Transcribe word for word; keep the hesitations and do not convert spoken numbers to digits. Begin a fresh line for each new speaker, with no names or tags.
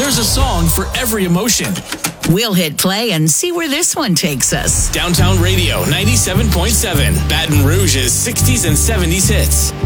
There's a song for every emotion.
We'll hit play and see where this one takes us.
Downtown Radio ninety-seven point seven, Baton Rouge's sixties and seventies hits.